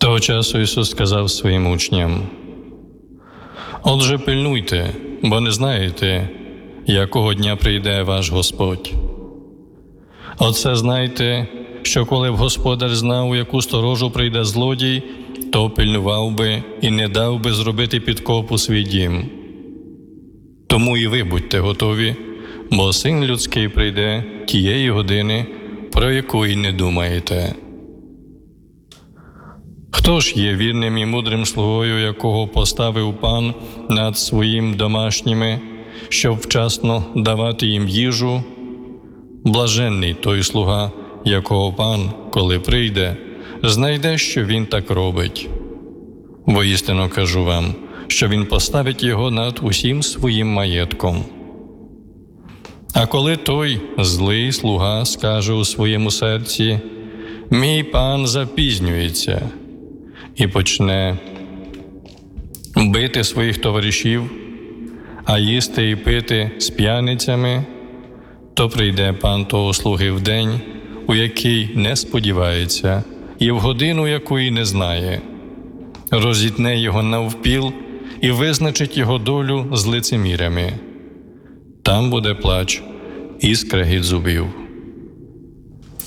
Того часу Ісус сказав своїм учням: «Отже, пильнуйте, бо не знаєте, якого дня прийде ваш Господь. Оце знайте, що коли б господар знав, у яку сторожу прийде злодій, то пильнував би і не дав би зробити підкопу свій дім. Тому і ви будьте готові, бо Син людський прийде тієї години, про яку й не думаєте. Хто ж є вірним і мудрим слугою, якого поставив пан над своїм домашніми, щоб вчасно давати їм їжу? Блаженний той слуга, якого пан, коли прийде, знайде, що він так робить. Воістину кажу вам, що він поставить його над усім своїм маєтком. А коли той злий слуга скаже у своєму серці: «Мій пан запізнюється», і почне бити своїх товаришів, а їсти і пити з п'яницями, то прийде пан того слуги в день, у який не сподівається, і в годину, якої не знає. Розітне його навпіл і визначить його долю з лицемірями. Там буде плач і скрегіт зубів».